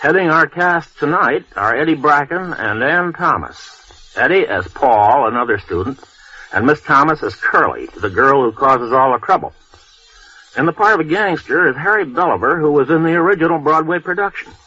Heading our cast tonight are Eddie Bracken and Ann Thomas. Eddie as Paul, another student, and Miss Thomas as Curly, the girl who causes all the trouble. In the part of a gangster is Harry Belliver, who was in the original Broadway production.